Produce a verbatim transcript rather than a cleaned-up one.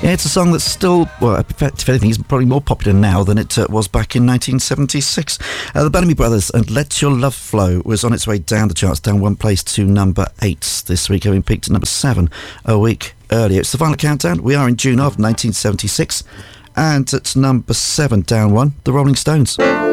Yeah, it's a song that's still, well, if anything, is probably more popular now than it uh, was back in nineteen seventy-six. Uh, the Bellamy Brothers and Let Your Love Flow was on its way down the charts, down one place to number eight this week, having peaked at number seven a week earlier. It's the final countdown. We are in June of nineteen seventy-six, and at number seven, down one, the Rolling Stones.